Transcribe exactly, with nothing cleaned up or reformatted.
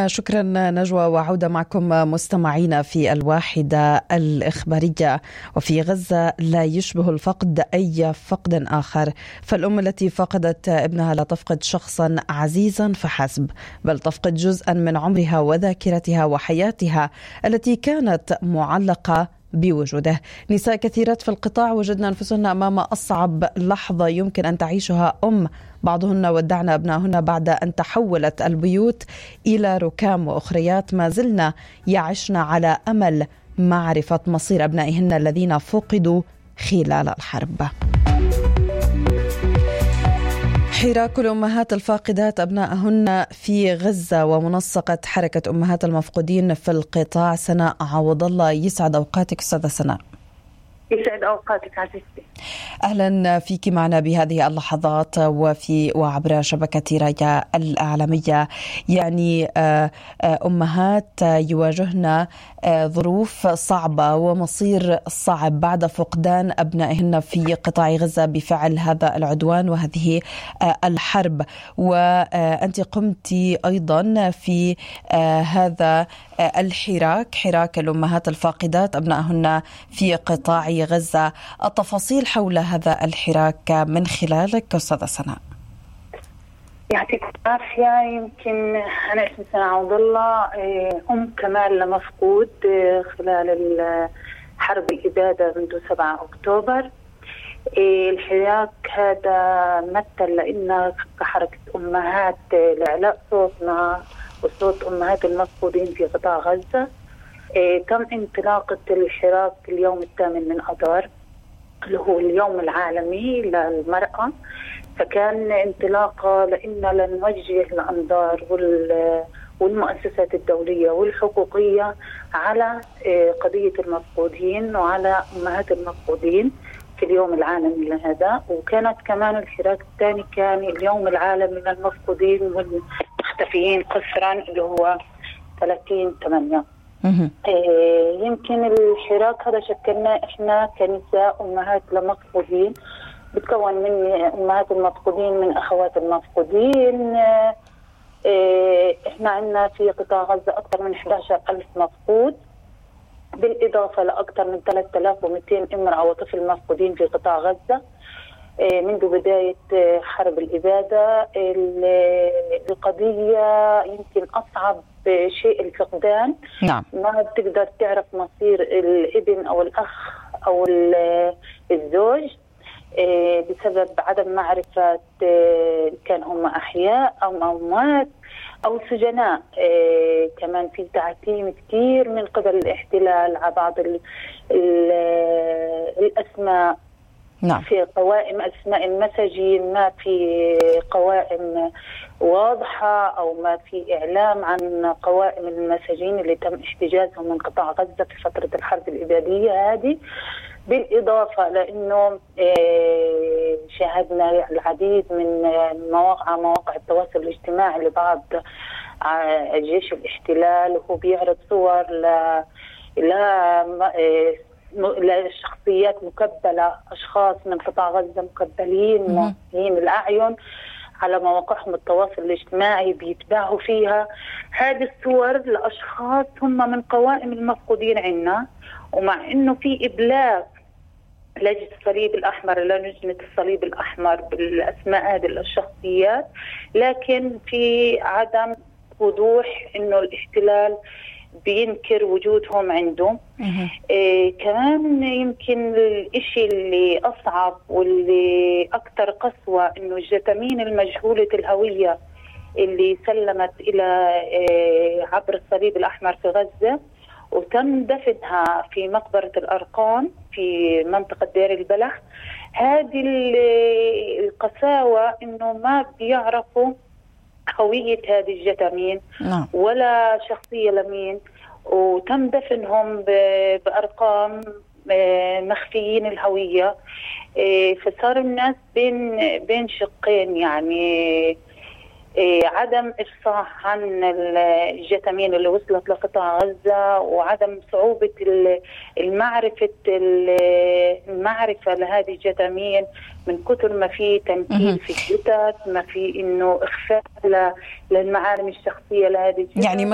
شكرا نجوى، وعودة معكم مستمعينا. في الواحدة الإخبارية، وفي غزة لا يشبه الفقد أي فقد آخر، فالأم التي فقدت ابنها لا تفقد شخصا عزيزا فحسب، بل تفقد جزءا من عمرها وذاكرتها وحياتها التي كانت معلقة بوجوده. نساء كثيرات في القطاع وجدن أنفسهن أمام أصعب لحظة يمكن أن تعيشها أم، بعضهن ودعن أبنائهن بعد أن تحولت البيوت إلى ركام، وأخريات ما زلنا يعشن على أمل معرفة مصير أبنائهن الذين فقدوا خلال الحرب. حراك الأمهات الفاقدات أبنائهن في غزة ومنسقة حركة أمهات المفقودين في القطاع. سناء عوض الله، يسعد أوقاتك أستاذة سناء. يسعد أوقاتك عزيزتي. أهلا فيك معنا بهذه اللحظات وفي وعبر شبكة رايا الإعلامية. يعني أمهات يواجهن ظروف صعبة ومصير صعب بعد فقدان أبنائهن في قطاع غزة بفعل هذا العدوان وهذه الحرب، وأنت قمت أيضا في هذا الحراك، حراك الأمهات الفاقدات أبنائهن في قطاع غزة. التفاصيل حول هذا الحراك من خلالك أستاذة سناء. يعطيك العافية. يمكن أنا اسمي سناء عوض الله، أم كمال لمفقود خلال حرب الإبادة منذ سبعة أكتوبر. الحراك هذا مثل لأن كحركة أمهات لعلاء صوتنا وصوت أمهات المفقودين في قطاع غزة. تم انطلاقة الحراك اليوم الثامن من أذار اللي هو اليوم العالمي للمرأة، فكان انطلاقة لأن لنوجه الأنظار والمؤسسات الدولية والحقوقية على قضية المفقودين وعلى أمهات المفقودين في اليوم العالمي لهذا. وكانت كمان الحراك الثاني كان اليوم العالمي للمفقودين والمختفيين قسرا اللي هو ثلاثين ثمانية. إيه يمكن الحراك هذا شكلنا احنا كنساء امهات لمفقودين، بتكون من امهات المفقودين من اخوات المفقودين. إيه احنا عندنا في قطاع غزة اكثر من أحد عشر ألف مفقود، بالاضافة لاكثر من ثلاثة آلاف ومئتين امرأة وطفل مفقودين في قطاع غزة إيه منذ بداية حرب الإبادة. القضية يمكن أصعب شيء الفقدان. نعم. ما بتقدر تعرف مصير الابن أو الأخ أو الزوج بسبب عدم معرفة كان هم أحياء أو أموات أو سجناء. كمان في تعتيم كثير من قبل الاحتلال على بعض الأسماء. نعم. في قوائم أسماء المساجين ما في قوائم واضحة أو ما في إعلام عن قوائم المساجين اللي تم احتجازهم من قطاع غزة في فترة الحرب الإبادية هذه. بالإضافة لأنه شاهدنا العديد من مواقع مواقع التواصل الاجتماعي لبعض جيش الاحتلال وهو بيعرض صور ل لا لشخصيات مكبلة، أشخاص من قطاع غزة مكبلين مهين الأعين على مواقعهم التواصل الاجتماعي بيتباهوا فيها هذه الصور لأشخاص هم من قوائم المفقودين عنا. ومع إنه في إبلاغ لجنة الصليب الأحمر لجنة الصليب الأحمر بالأسماء هذه الشخصيات، لكن في عدم وضوح إنه الاحتلال بينكر وجودهم عنده. إيه كمان يمكن الاشي اللي اصعب واللي اكثر قسوة انه الجثامين المجهولة الهوية اللي سلمت الى إيه عبر الصليب الاحمر في غزة وتم دفنها في مقبرة الارقام في منطقة دير البلح. هذه القساوة انه ما بيعرفوا هوية هذه الجثامين ولا شخصية لمين، وتم دفنهم بأرقام مخفيين الهوية. فصار الناس بين بين شقين، يعني عدم إفصاح عن الجثامين اللي وصلت لقطاع غزة وعدم صعوبة المعرفة المعرفة لهذه الجثامين من كثر ما في تنكيل في الجثث، ما في إنه إخفاء للمعالم الشخصية لهذه الجثث. يعني